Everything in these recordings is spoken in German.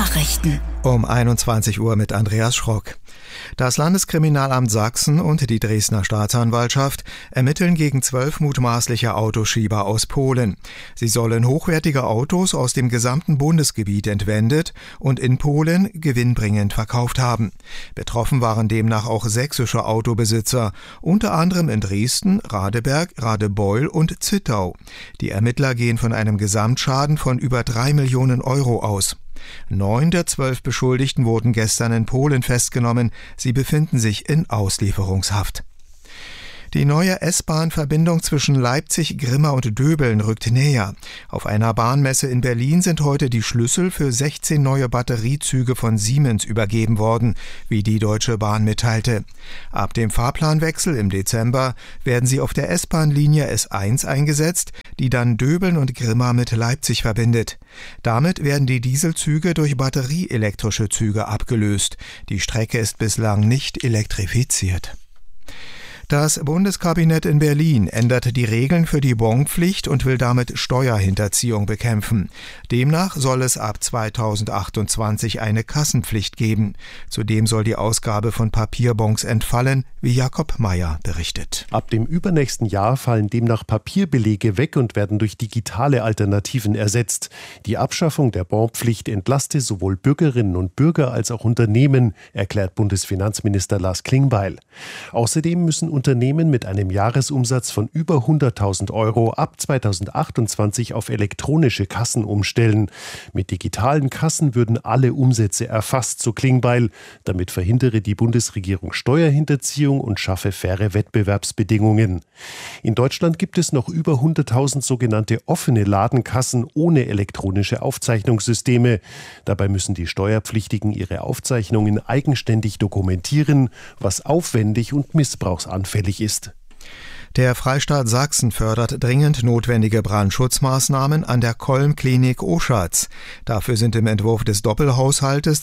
Nachrichten. Um 21 Uhr mit Andreas Schrock. Das Landeskriminalamt Sachsen und die Dresdner Staatsanwaltschaft ermitteln gegen 12 mutmaßliche Autoschieber aus Polen. Sie sollen hochwertige Autos aus dem gesamten Bundesgebiet entwendet und in Polen gewinnbringend verkauft haben. Betroffen waren demnach auch sächsische Autobesitzer, unter anderem in Dresden, Radeberg, Radebeul und Zittau. Die Ermittler gehen von einem Gesamtschaden von über 3 Millionen Euro aus. 9 der 12 Beschuldigten wurden gestern in Polen festgenommen. Sie befinden sich in Auslieferungshaft. Die neue S-Bahn-Verbindung zwischen Leipzig, Grimma und Döbeln rückt näher. Auf einer Bahnmesse in Berlin sind heute die Schlüssel für 16 neue Batteriezüge von Siemens übergeben worden, wie die Deutsche Bahn mitteilte. Ab dem Fahrplanwechsel im Dezember werden sie auf der S-Bahn-Linie S1 eingesetzt, die dann Döbeln und Grimma mit Leipzig verbindet. Damit werden die Dieselzüge durch batterieelektrische Züge abgelöst. Die Strecke ist bislang nicht elektrifiziert. Das Bundeskabinett in Berlin ändert die Regeln für die Bonpflicht und will damit Steuerhinterziehung bekämpfen. Demnach soll es ab 2028 eine Kassenpflicht geben. Zudem soll die Ausgabe von Papierbons entfallen, wie Jakob Mayer berichtet. Ab dem übernächsten Jahr fallen demnach Papierbelege weg und werden durch digitale Alternativen ersetzt. Die Abschaffung der Bonpflicht entlaste sowohl Bürgerinnen und Bürger als auch Unternehmen, erklärt Bundesfinanzminister Lars Klingbeil. Außerdem müssen Unternehmen mit einem Jahresumsatz von über 100.000 Euro ab 2028 auf elektronische Kassen umstellen. Mit digitalen Kassen würden alle Umsätze erfasst, so Klingbeil. Damit verhindere die Bundesregierung Steuerhinterziehung und schaffe faire Wettbewerbsbedingungen. In Deutschland gibt es noch über 100.000 sogenannte offene Ladenkassen ohne elektronische Aufzeichnungssysteme. Dabei müssen die Steuerpflichtigen ihre Aufzeichnungen eigenständig dokumentieren, was aufwendig und missbrauchsanfällig ist. Der Freistaat Sachsen fördert dringend notwendige Brandschutzmaßnahmen an der Kolm-Klinik Oschatz. Dafür sind im Entwurf des Doppelhaushaltes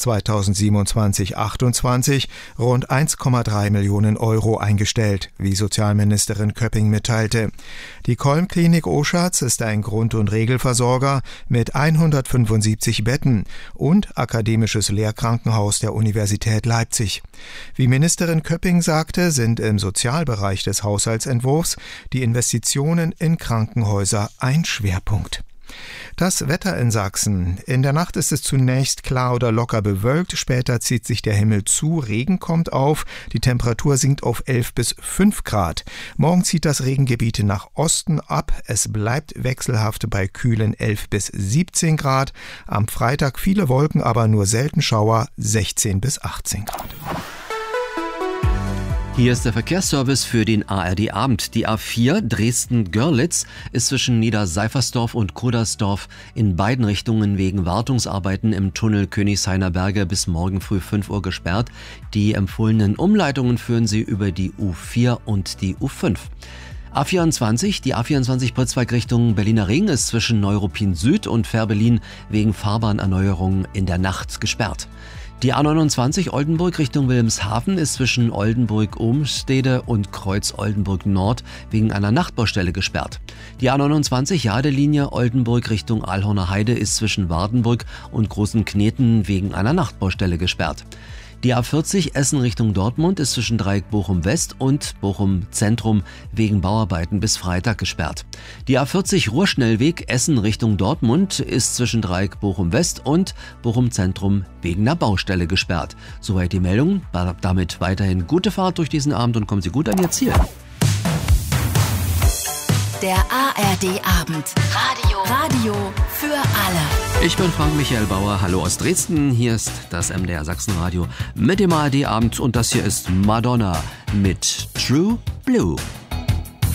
2027-28 rund 1,3 Millionen Euro eingestellt, wie Sozialministerin Köpping mitteilte. Die Kolm-Klinik Oschatz ist ein Grund- und Regelversorger mit 175 Betten und akademisches Lehrkrankenhaus der Universität Leipzig. Wie Ministerin Köpping sagte, sind im Sozialbereich des Haushaltsentwurfs die Investitionen in Krankenhäuser ein Schwerpunkt. Das Wetter in Sachsen. In der Nacht ist es zunächst klar oder locker bewölkt, später zieht sich der Himmel zu, Regen kommt auf, die Temperatur sinkt auf 11 bis 5 Grad. Morgen zieht das Regengebiet nach Osten ab, es bleibt wechselhaft bei kühlen 11 bis 17 Grad. Am Freitag viele Wolken, aber nur selten Schauer, 16 bis 18 Grad. Hier ist der Verkehrsservice für den ARD-Abend. Die A4 Dresden-Görlitz ist zwischen Niederseifersdorf und Kudersdorf in beiden Richtungen wegen Wartungsarbeiten im Tunnel Königshainer Berge bis morgen früh 5 Uhr gesperrt. Die empfohlenen Umleitungen führen Sie über die U4 und die U5. A24, die A24 Pritzwalk Richtung Berliner Ring ist zwischen Neuruppin Süd und Fährberlin wegen Fahrbahnerneuerungen in der Nacht gesperrt. Die A29 Oldenburg Richtung Wilhelmshaven ist zwischen Oldenburg-Ohmstede und Kreuz-Oldenburg-Nord wegen einer Nachtbaustelle gesperrt. Die A29 Jadelinie Oldenburg Richtung Alhorner Heide ist zwischen Wardenburg und Großen Kneten wegen einer Nachtbaustelle gesperrt. Die A40 Essen Richtung Dortmund ist zwischen Dreieck Bochum West und Bochum Zentrum wegen Bauarbeiten bis Freitag gesperrt. Die A40 Ruhrschnellweg Essen Richtung Dortmund ist zwischen Dreieck Bochum West und Bochum Zentrum wegen einer Baustelle gesperrt. Soweit die Meldung. Damit weiterhin gute Fahrt durch diesen Abend und kommen Sie gut an Ihr Ziel. Der ARD-Abend. Radio für alle. Ich bin Frank-Michael Bauer. Hallo aus Dresden. Hier ist das MDR Sachsenradio mit dem ARD-Abend und das hier ist Madonna mit True Blue.